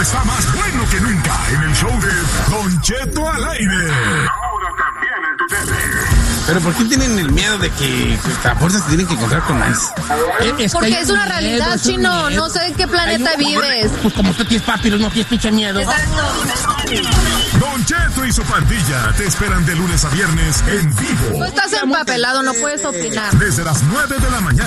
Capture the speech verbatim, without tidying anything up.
está más bueno que nunca en el show de Don Cheto al aire. Ahora también en tu tele. Pero ¿por qué tienen el miedo de que a fuerzas se tienen que encontrar con más? Es Porque es una realidad, es Chino. Un no sé en qué planeta un... vives. Pues como tú tienes papiros, no tienes pinche miedo. Exacto. Don Cheto y su pandilla te esperan de lunes a viernes en vivo. Tú estás empapelado, no puedes opinar. Desde las nueve de la mañana.